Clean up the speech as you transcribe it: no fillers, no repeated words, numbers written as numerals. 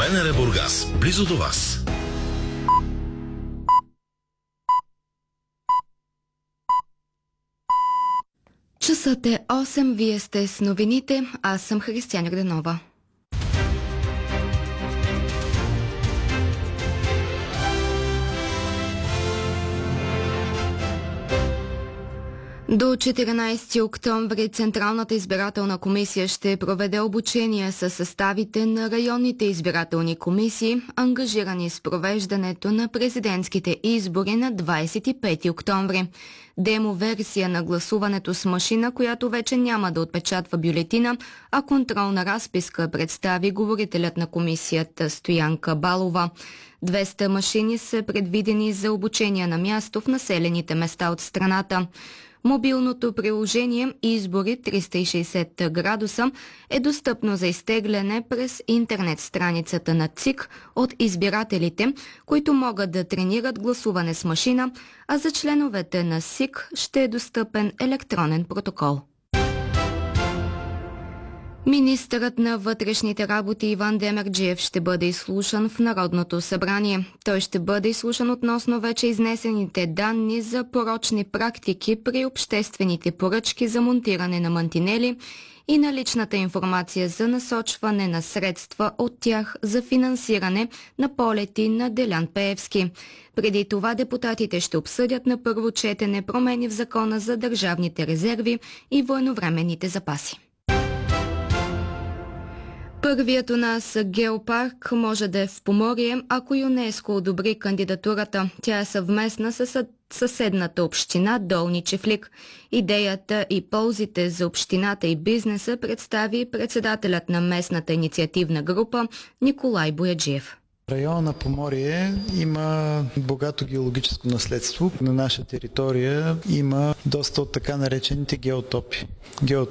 БНР Бургас, близо до вас. Часът е 8, вие сте с новините, аз съм Християна Йорданова. До 14 октомври Централната избирателна комисия ще проведе обучение със съставите на районните избирателни комисии, ангажирани с провеждането на президентските избори на 25 октомври. Демо-версия на гласуването с машина, която вече няма да отпечатва бюлетина, а контролна разписка представи говорителят на комисията Стоянка Балова. 200 машини са предвидени за обучение на място в населените места от страната. Мобилното приложение Избори 360 градуса е достъпно за изтегляне през интернет страницата на ЦИК от избирателите, които могат да тренират гласуване с машина, а за членовете на СИК ще е достъпен електронен протокол. Министърът на вътрешните работи Иван Демерджиев ще бъде изслушан в Народното събрание. Той ще бъде изслушан относно вече изнесените данни за порочни практики при обществените поръчки за монтиране на мантинели и наличната информация за насочване на средства от тях за финансиране на полети на Делян Пеевски. Преди това депутатите ще обсъдят на първо четене промени в Закона за държавните резерви и военновременните запаси. Първият у нас геопарк може да е в Поморие, ако ЮНЕСКО одобри кандидатурата. Тя е съвместна с съседната община Долни Чифлик. Идеята и ползите за общината и бизнеса представи председателят на местната инициативна група Николай Бояджиев. Района на Поморие има богато геологическо наследство. На наша територия има доста от така наречените геотопи.